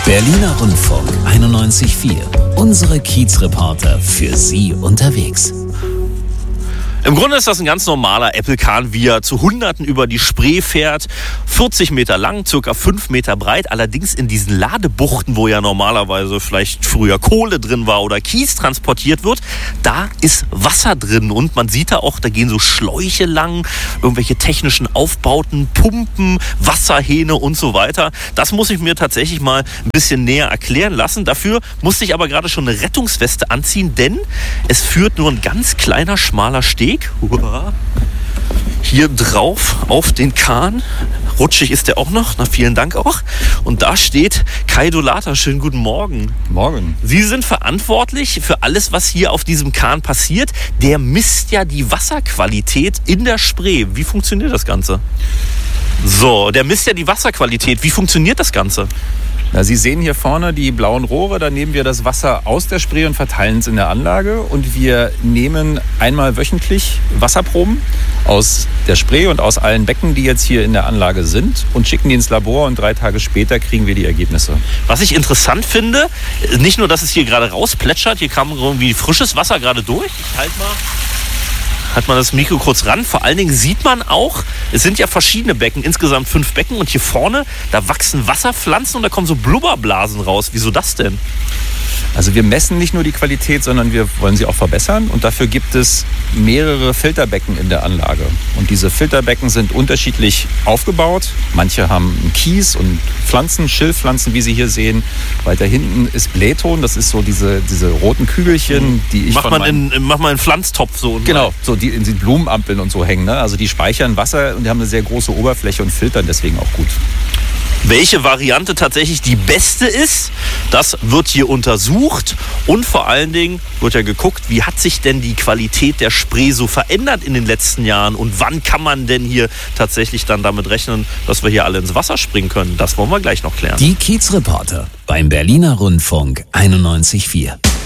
Berliner Rundfunk 91.4. Unsere Kiezreporter für Sie unterwegs. Im Grunde ist das ein ganz normaler Apple-Kahn, wie er zu Hunderten über die Spree fährt. 40 Meter lang, circa 5 Meter breit. Allerdings in diesen Ladebuchten, wo ja normalerweise vielleicht früher Kohle drin war oder Kies transportiert wird, da ist Wasser drin. Und man sieht da auch, da gehen so Schläuche lang, irgendwelche technischen Aufbauten, Pumpen, Wasserhähne und so weiter. Das muss ich mir tatsächlich mal ein bisschen näher erklären lassen. Dafür musste ich aber gerade schon eine Rettungsweste anziehen, denn es führt nur ein ganz kleiner, schmaler Steg hier drauf auf den Kahn. Rutschig ist der auch noch. Na, vielen Dank auch. Und da steht Kai Dolata. Schönen guten Morgen. Morgen. Sie sind verantwortlich für alles, was hier auf diesem Kahn passiert. Der misst ja die Wasserqualität in der Spree. Wie funktioniert das Ganze? So, der misst ja die Wasserqualität. Wie funktioniert das Ganze? Na, Sie sehen hier vorne die blauen Rohre, da nehmen wir das Wasser aus der Spree und verteilen es in der Anlage. Und wir nehmen einmal wöchentlich Wasserproben aus der Spree und aus allen Becken, die jetzt hier in der Anlage sind, und schicken die ins Labor, und 3 Tage später kriegen wir die Ergebnisse. Was ich interessant finde, nicht nur, dass es hier gerade rausplätschert, hier kam irgendwie frisches Wasser gerade durch. Ich halte mal. Hat man das Mikro kurz ran. Vor allen Dingen sieht man auch, es sind ja verschiedene Becken, insgesamt 5 Becken. Und hier vorne, da wachsen Wasserpflanzen und da kommen so Blubberblasen raus. Wieso das denn? Also wir messen nicht nur die Qualität, sondern wir wollen sie auch verbessern. Und dafür gibt es mehrere Filterbecken in der Anlage. Und diese Filterbecken sind unterschiedlich aufgebaut. Manche haben einen Kies und Pflanzen, Schilfpflanzen, wie Sie hier sehen. Weiter hinten ist Blähton, das ist so diese roten Kügelchen, die ich mach mal einen Pflanztopf so. Genau, so die in den Blumenampeln und so hängen. Ne? Also die speichern Wasser und die haben eine sehr große Oberfläche und filtern deswegen auch gut. Welche Variante tatsächlich die beste ist, das wird hier untersucht. Und vor allen Dingen wird ja geguckt, wie hat sich denn die Qualität der Spree so verändert in den letzten Jahren und wann kann man denn hier tatsächlich dann damit rechnen, dass wir hier alle ins Wasser springen können. Das wollen wir gleich noch klären. Die Kiezreporter beim Berliner Rundfunk 91.4.